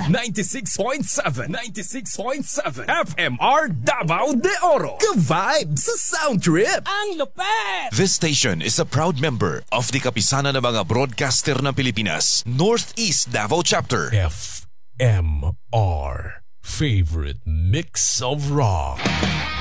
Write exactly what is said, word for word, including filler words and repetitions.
ninety-six point seven, ninety-six point seven F M R Davao de Oro. Ka-vibe sa sound trip. Ang lupet! This station is a proud member of the Kapisanan ng mga Broadcaster ng Pilipinas, Northeast Davao Chapter. F M R. Favorite mix of rock.